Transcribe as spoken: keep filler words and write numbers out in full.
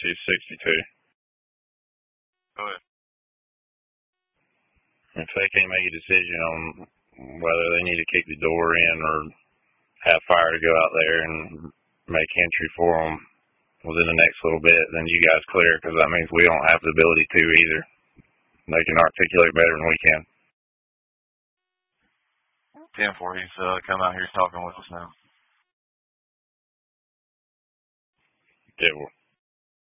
she's sixty-two. Go ahead. If they can't make a decision on whether they need to keep the door in or have fire to go out there and make entry for them within the next little bit, then you guys clear, because that means we don't have the ability to either. They can articulate better than we can. ten four, he's uh, come out here talking with us now. ten four.